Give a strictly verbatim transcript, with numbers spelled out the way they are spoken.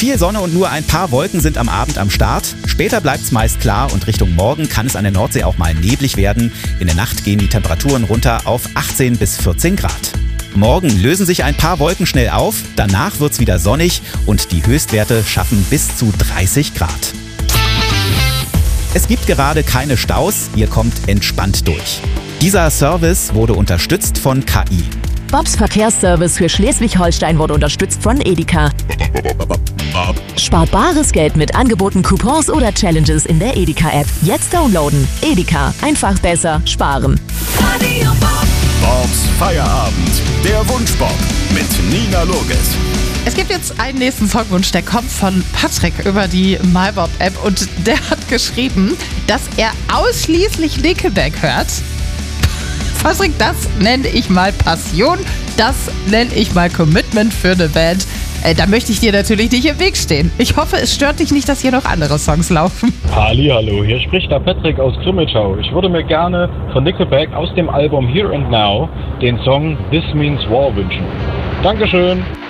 Viel Sonne und nur ein paar Wolken sind am Abend am Start. Später bleibt es meist klar und Richtung Morgen kann es an der Nordsee auch mal neblig werden. In der Nacht gehen die Temperaturen runter auf achtzehn bis vierzehn Grad. Morgen lösen sich ein paar Wolken schnell auf, danach wird es wieder sonnig und die Höchstwerte schaffen bis zu dreißig Grad. Es gibt gerade keine Staus, ihr kommt entspannt durch. Dieser Service wurde unterstützt von K I. Bobs Verkehrsservice für Schleswig-Holstein wurde unterstützt von Edeka. Spart bares Geld mit Angeboten, Coupons oder Challenges in der Edeka-App. Jetzt downloaden. Edeka. Einfach besser sparen. Bobs Feierabend. Der Wunschbob mit Nina Loges. Es gibt jetzt einen nächsten Songwunsch, der kommt von Patrick über die MyBob-App und der hat geschrieben, dass er ausschließlich Nickelback hört. Patrick, das nenne ich mal Passion, das nenne ich mal Commitment für eine Band. Äh, da möchte ich dir natürlich nicht im Weg stehen. Ich hoffe, es stört dich nicht, dass hier noch andere Songs laufen. Hallihallo, hier spricht der Patrick aus Grimmitschau. Ich würde mir gerne von Nickelback aus dem Album Here and Now den Song This Means War wünschen. Dankeschön.